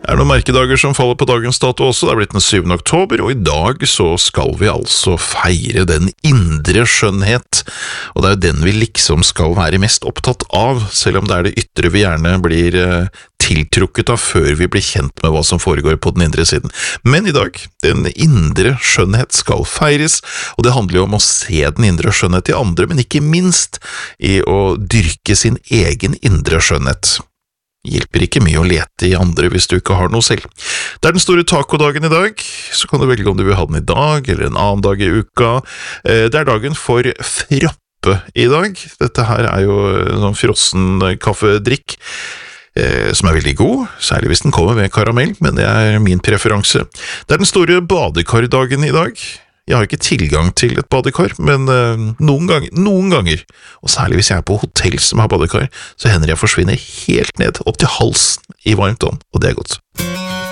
Det noen merkedager som faller på dagens dato også. Det blitt den 7. oktober, og i dag så skal vi altså feire den indre skjønnhet, og det jo den vi liksom skal være mest opptatt av, selv om det det ytre vi gjerne blir tiltrukket av før vi blir kjent med hva som foregår på den indre siden. Men i dag, den indre skjønnhet skal feires, og det handler jo om å se den indre skjønnhet i andre, men ikke minst i å dyrke sin egen indre skjønnhet. Hjelper ikke mye å lete i andre hvis du ikke har noe selv. Det den store tacodagen i dag, så kan du velge om du vil ha den i dag, eller en annen dag i uka. Det dagen for frappe i dag. Dette her jo en sånn frossen kaffedrikk, som veldig god, særlig hvis den kommer med karamell, men det min preferanse. Det den store badekardagen i dag. Jeg har ikke tilgang til et badekar, men noen ganger, og særlig hvis jeg på hotell som har badekar, så hender jeg forsvinner helt ned, opp til halsen i varmt vann, og det godt.